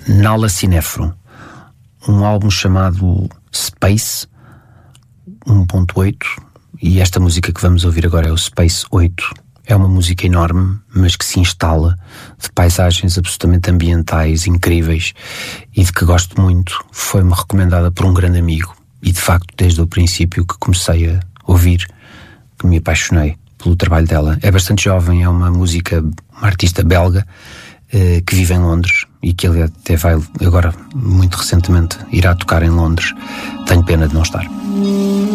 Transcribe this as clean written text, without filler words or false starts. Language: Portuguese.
Nala Cinefro, um álbum chamado Space 1.8, e esta música que vamos ouvir agora é o Space 8. É uma música enorme, mas que se instala, de paisagens absolutamente ambientais, incríveis, e de que gosto muito. Foi-me recomendada por um grande amigo, e de facto desde o princípio que comecei a ouvir, que me apaixonei pelo trabalho dela. É bastante jovem, é uma artista belga, que vive em Londres, e que ele até vai agora, muito recentemente, irá tocar em Londres. Tenho pena de não estar.